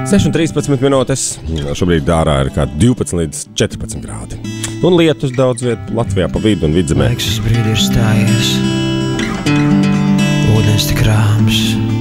6,13 minūtes. Šobrīd dārā ir kā 12 līdz 14 grādi. Un lietus daudz viet Latvijā pa vidu un vidzemē. Laiks uz brīdi ir stājies. Ūdens tik rāms.